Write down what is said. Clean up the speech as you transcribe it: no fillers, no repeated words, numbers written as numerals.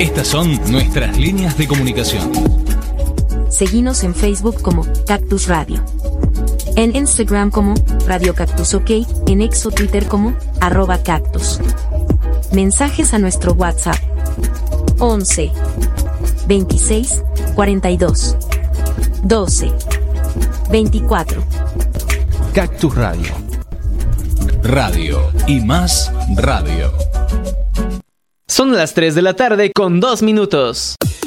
Estas son nuestras líneas de comunicación. Seguinos en Facebook como Cactus Radio. En Instagram como Radio Cactus OK, en X o Twitter como @cactus. Mensajes a nuestro WhatsApp 11 26 42 12 24. Cactus Radio. Radio y más radio. Son las 3 de la tarde con 2 minutos.